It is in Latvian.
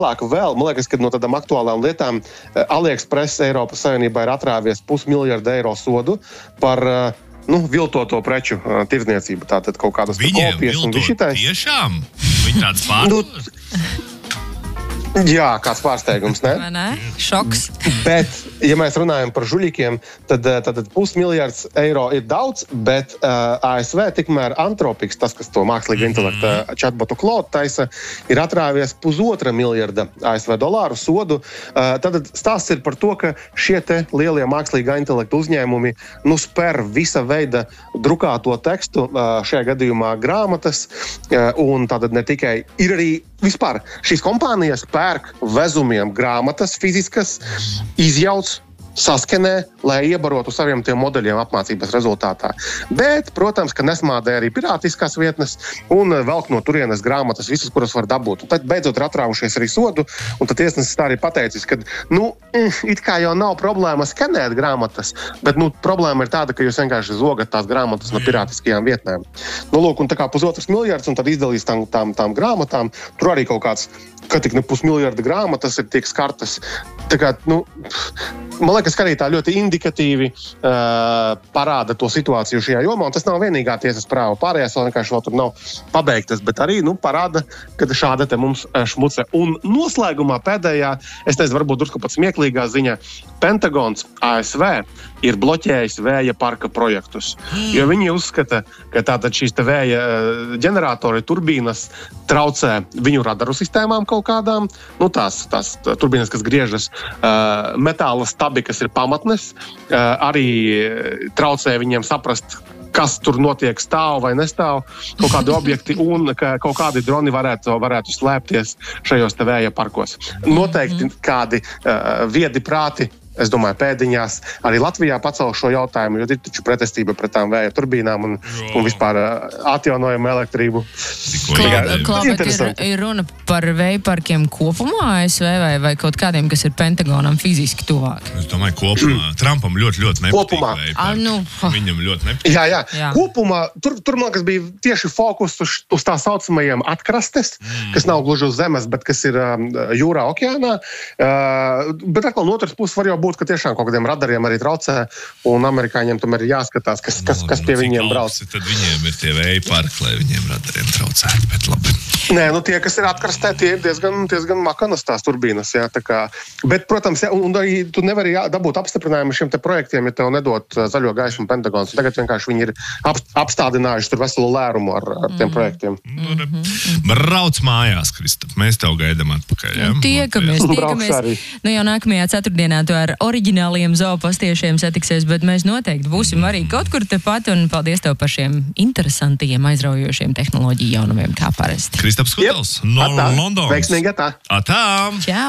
Vēl, man liekas, ka no tādām aktuālām lietām AliExpress Eiropas Savienībā ir atrāvies €500 sodu par viltoto preču tirdzniecību. Tātad kaut kādas kopijas un višitais. Tiešām? Viņi tāds pārdod? Jā, kāds pārsteigums, ne? Vai ne? Šoks. Bet, ja mēs runājam par žuļikiem, tad €500 ir daudz, bet ASV tikmēr Anthropics, tas, kas to mākslīga intelekta chatbotu Claude taisa, ir atrāvies $1,5 miljarda ASV dolāru sodu. Tad stāsts ir par to, ka šie te lielie mākslīgā intelekta uzņēmumi spēr visa veida drukāto tekstu, šajā gadījumā grāmatas, un tātad ne tikai ir arī vispār šīs kompānijas pērk vezumiem grāmatas fiziskas, izjauc, saskenē, lai iebarotu saviem tiem modeļiem apmācības rezultātā. Bet, protams, ka nesmādē arī pirātiskās vietnes un velk no turienes grāmatas visas, kuras var dabūt. Un tad beidzot ir atrāvušies arī sodu, un tad tiesnesis tā arī pateicis, ka, it kā jau nav problēma skenēt grāmatas, bet, problēma ir tāda, ka jūs vienkārši zogat tās grāmatas no pirātiskajām vietnēm. Lūk, un tā kā $1,5 miljards, un tad izdalīs tām grāmatām, tur arī kaut kāds, ka tik $500 miljarda grāmatas ir tiek skartas. Tā kā, man liekas, ka arī tā ļoti indikatīvi parāda to situāciju šajā jomā, un tas nav vienīgā tiesas prāva. Pārējās vienkārši vēl tur nav pabeigtas, bet arī parāda, ka šāda te mums šmuce. Un noslēgumā pēdējā, es teicu, varbūt drusku pat smieklīgā ziņa, Pentagons ASV ir bloķējis vēja parka projektus, jo viņi uzskata, ka tātad šīs te vēja ģeneratori, turbīnas traucē viņu radaru sistēmām kaut kādām, tās turbīnas, kas griežas, metāla stabi, kas ir pamatnes, arī traucē viņiem saprast, kas tur notiek, stāv vai nestāv, kaut kādi objekti, un ka kaut kādi droni varētu slēpties šajos te vēja parkos. Noteikti kādi viedi prāti, es domāju, pēdiņās arī Latvijā pacēl šo jautājumu, jo ir taču pretestība pret tām vēja turbīnām un vispār atjaunojumu elektrību. Klāt, ir runa par vēja parkiem kopumā ASV vai kaut kādiem, kas ir Pentagonam fiziski tuvāk? Es domāju, kopumā. Trumpam ļoti nepatīk kopumā. Vēja parki. Viņam ļoti nepatīk. Jā. Kopumā, tur man liekas, bija tieši fokus uz tā saucamajiem atkrastes, kas nav gluži uz zemes, bet kas ir jūrā, okeānā. Bet atkal no otras puses var jau būt, ka tiešām kaut kādiem radariem arī traucē, un amerikāņiem tomēr ir jāskatās, kas pie viņiem brauc. Tad viņiem ir tie vēja parki, lai viņiem radariem traucētu, bet labi. Nē, tie, kas ir atkrastē, tie ir diezgan makanas tās turbīnas, jā, tā kā. Bet, protams, un arī tu nevari dabūt apstiprinājumu šiem te projektiem, ja tev nedod zaļo gaismu Pentagons. Tagad vienkārši viņi ir apstādinājuši tur veselu lērumu ar tiem projektiem. Brauc mājās, Kristap, mēs tev gaidām atpakaļ, jā? Tiekamies. Jau nākamajā ceturtdienā tu ar oriģināliem zoopastiešiem satiksies, bet mēs noteikti būsim arī kaut kur tepat, un paldies tev par šiem interesantiem, aizraujošiem tehnoloģiju jaunumiem, kā parasti. Kristaps Skutels no Londonas. Veiksmīgi, atā. Atā! Čau!